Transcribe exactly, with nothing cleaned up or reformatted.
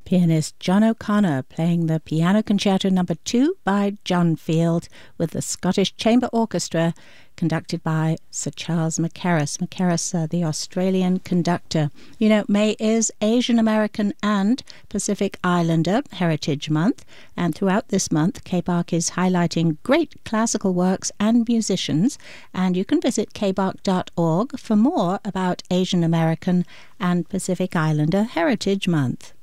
Pianist John O'Connor playing the Piano Concerto Number two by John Field with the Scottish Chamber Orchestra, conducted by Sir Charles Mackerras. Mackerras, uh, the Australian conductor. You know, May is Asian American and Pacific Islander Heritage Month, and throughout this month, K B A R C is highlighting great classical works and musicians, and you can visit k b a r c dot org for more about Asian American and Pacific Islander Heritage Month.